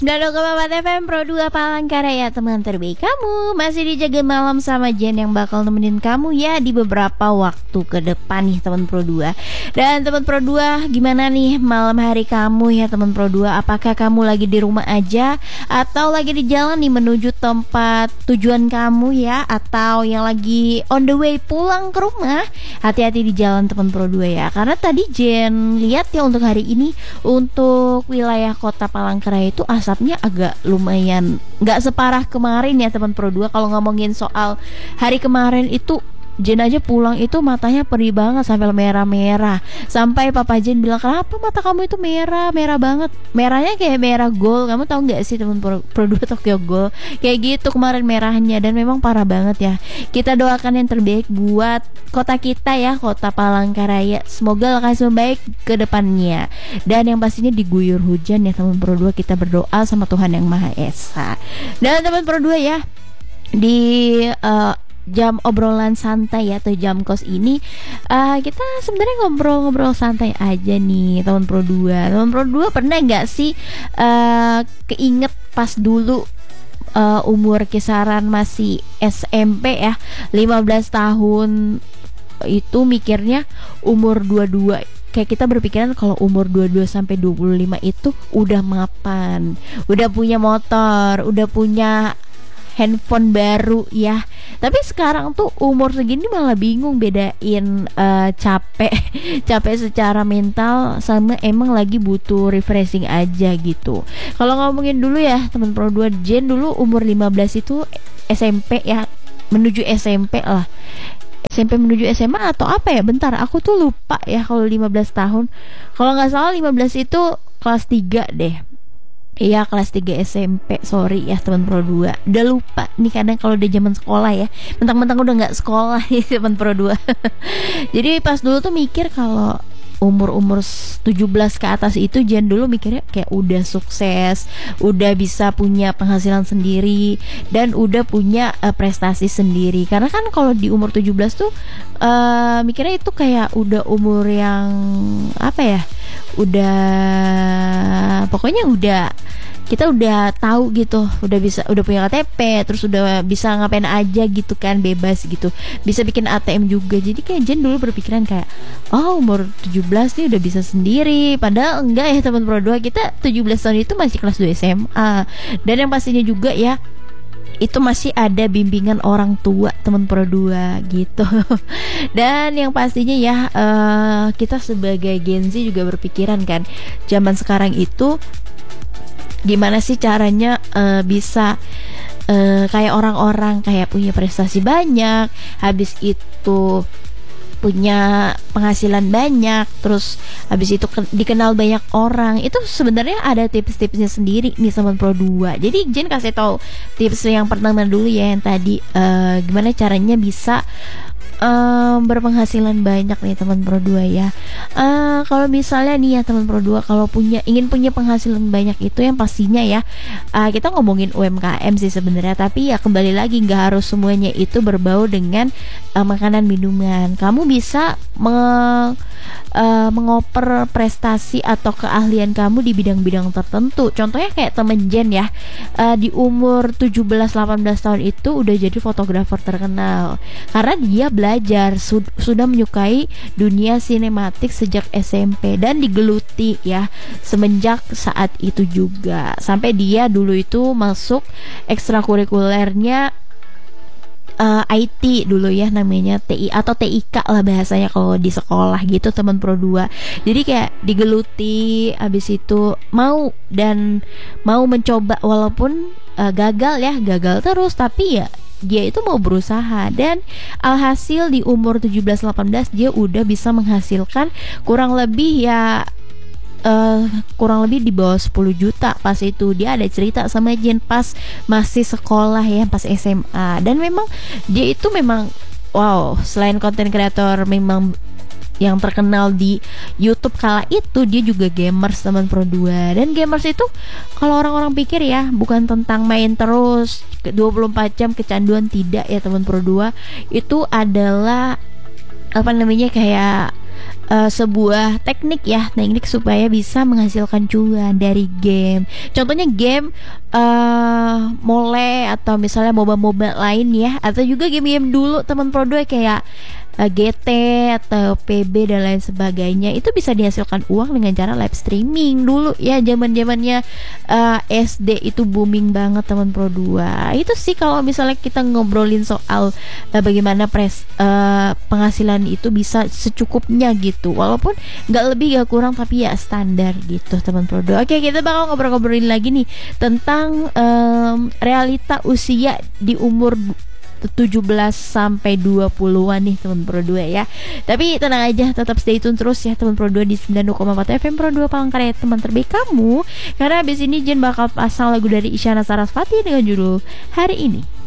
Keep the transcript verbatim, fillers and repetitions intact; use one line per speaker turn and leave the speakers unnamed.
sembilan puluh koma empat F M Pro dua Palangkaraya, teman terbaik kamu. Masih dijaga malam sama Jen yang bakal nemenin kamu ya di beberapa waktu ke depan nih teman Pro dua. Dan teman Pro dua, gimana nih malam hari kamu ya teman Pro dua? Apakah kamu lagi di rumah aja atau lagi di jalan nih menuju tempat tujuan kamu ya, atau yang lagi on the way pulang ke rumah? Hati-hati di jalan teman Pro dua ya. Karena tadi Jen lihat ya untuk hari ini untuk wilayah Kota Palangkaraya itu asapnya agak lumayan nggak separah kemarin ya teman Pro dua. Kalau ngomongin soal hari kemarin itu Jen aja pulang itu matanya perih banget sampai merah-merah. Sampai Papa Jen bilang, kenapa mata kamu itu merah, merah banget. Merahnya kayak merah gold. Kamu tahu nggak sih teman Pro, Pro dua Tokyo Gold? Kayak gitu kemarin merahnya. Dan memang parah banget ya. Kita doakan yang terbaik buat kota kita ya, Kota Palangkaraya. Semoga lekas membaik ke depannya. Dan yang pastinya diguyur hujan ya teman Pro dua. Kita berdoa sama Tuhan Yang Maha Esa. Dan teman Pro dua ya, di uh, jam obrolan santai ya, atau jam kos ini uh, kita sebenarnya ngobrol-ngobrol santai aja nih teman Pro dua. Teman Pro dua pernah nggak sih uh, keinget pas dulu uh, umur kisaran masih S M P ya, lima belas tahun itu mikirnya umur dua puluh dua, kayak kita berpikiran kalau umur dua puluh dua sampai dua puluh lima itu udah mapan, udah punya motor, udah punya handphone baru ya. Tapi sekarang tuh umur segini malah bingung bedain uh, capek capek secara mental sama emang lagi butuh refreshing aja gitu. Kalau ngomongin dulu ya teman Pro dua, Jen dulu umur lima belas itu S M P ya, menuju S M P lah. S M P menuju S M A atau apa ya? Bentar, aku tuh lupa ya kalau lima belas tahun. Kalau nggak salah lima belas itu kelas tiga deh. Iya, kelas tiga S M P. Sorry ya teman Pro dua, udah lupa nih kadang kalau udah zaman sekolah ya. Mentang-mentang udah gak sekolah nih teman Pro dua. Jadi pas dulu tuh mikir kalau umur-umur tujuh belas ke atas itu Jen dulu mikirnya kayak udah sukses, udah bisa punya penghasilan sendiri, dan udah punya uh, prestasi sendiri. Karena kan kalau di umur tujuh belas tuh uh, mikirnya itu kayak udah umur yang apa ya, udah pokoknya udah kita udah tahu gitu, udah bisa, udah punya K T P, terus udah bisa ngapain aja gitu kan, bebas gitu, bisa bikin A T M juga. Jadi kayak Jen dulu berpikiran kayak, oh umur tujuh belas nih udah bisa sendiri. Padahal enggak ya teman Pro dua, kita tujuh belas tahun itu masih kelas dua S M A. Dan yang pastinya juga ya, itu masih ada bimbingan orang tua teman Pro dua gitu. Dan yang pastinya ya, uh, kita sebagai Gen Z juga berpikiran kan, zaman sekarang itu gimana sih caranya uh, bisa uh, kayak orang-orang, kayak punya prestasi banyak, habis itu punya penghasilan banyak, terus habis itu ke- dikenal banyak orang. Itu sebenarnya ada tips-tipsnya sendiri nih teman Pro dua. Jadi Jen kasih tahu tips yang pertama dulu ya, yang tadi uh, gimana caranya bisa Um, berpenghasilan banyak nih teman Pro dua ya. Uh, kalau misalnya nih ya teman Pro dua, kalau punya ingin punya penghasilan banyak itu yang pastinya ya, uh, kita ngomongin U M K M sih sebenarnya, tapi ya kembali lagi nggak harus semuanya itu berbau dengan uh, makanan minuman. Kamu bisa me- uh, mengoper prestasi atau keahlian kamu di bidang-bidang tertentu. Contohnya kayak temen Jen ya, uh, di umur tujuh belas delapan belas tahun itu udah jadi fotografer terkenal karena dia belajar belajar sud- sudah menyukai dunia sinematik sejak S M P dan digeluti ya semenjak saat itu juga, sampai dia dulu itu masuk ekstrakurikulernya uh, I T dulu ya, namanya T I atau T I K lah bahasanya kalau di sekolah gitu teman Pro dua. Jadi kayak digeluti, habis itu mau dan mau mencoba walaupun uh, gagal ya, gagal terus, tapi ya dia itu mau berusaha. Dan alhasil di umur tujuh belas delapan belas dia udah bisa menghasilkan kurang lebih ya uh, kurang lebih di bawah sepuluh juta. Pas itu dia ada cerita sama Jen pas masih sekolah ya, pas S M A. Dan memang dia itu memang wow, selain konten kreator memang yang terkenal di YouTube kala itu, dia juga gamers teman Pro dua. Dan gamers itu kalau orang-orang pikir ya bukan tentang main terus dua puluh empat jam kecanduan, tidak ya teman Pro dua. Itu adalah apa namanya, kayak uh, sebuah teknik ya, teknik supaya bisa menghasilkan cuan dari game. Contohnya game uh, mole atau misalnya moba-moba lain ya, atau juga game-game dulu teman Pro dua kayak uh, G T atau P B dan lain sebagainya. Itu bisa dihasilkan uang dengan cara live streaming dulu ya, zaman-zamannya uh, S D itu booming banget teman Pro dua. Itu sih kalau misalnya kita ngobrolin soal uh, bagaimana pres uh, penghasilan itu bisa secukupnya gitu, walaupun nggak lebih nggak kurang tapi ya standar gitu teman Pro dua. Oke, kita bakal ngobrol-ngobrolin lagi nih tentang um, realita usia di umur tujuh belas sampai dua puluhan nih teman Pro dua ya. Tapi tenang aja, tetap stay tune terus ya teman Pro dua di sembilan puluh koma empat F M Pro dua Palangkaraya, teman terbaik kamu. Karena abis ini Jen bakal pasang lagu dari Isyana Sarasvati dengan judul Hari Ini.